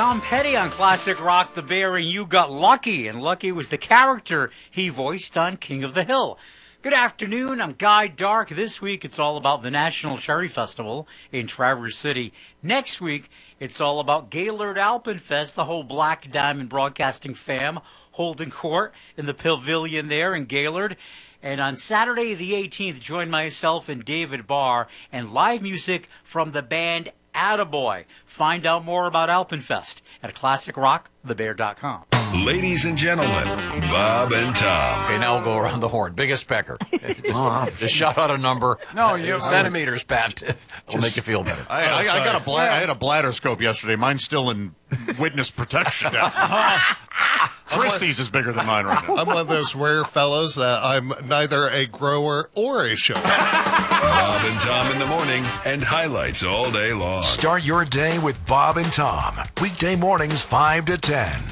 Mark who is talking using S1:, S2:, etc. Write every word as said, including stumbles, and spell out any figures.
S1: Tom Petty on Classic Rock, The Bear, and You Got Lucky. And Lucky was the character he voiced on King of the Hill. Good afternoon, I'm Guy Dark. This week it's all about the National Cherry Festival in Traverse City. Next week it's all about Gaylord Alpenfest, the whole Black Diamond Broadcasting fam holding court in the pavilion there in Gaylord. And on Saturday the eighteenth, join myself and David Barr and live music from the band Attaboy. Find out more about Alpenfest at classic rock the bear dot com.
S2: Ladies and gentlemen, Bob and Tom.
S3: Okay, now we'll go around the horn. Biggest pecker. Just, just shout out a number.
S4: No, you
S3: centimeters, Pat. It'll make you feel better.
S5: I, I, I got a bla- I had a bladder scope yesterday. Mine's still in witness protection. Christie's is bigger than mine right now.
S6: I'm one of those rare fellows that I'm neither a grower or a shower.
S2: Bob and Tom in the morning and highlights all day long.
S7: Start your day with Bob and Tom. Weekday mornings five to ten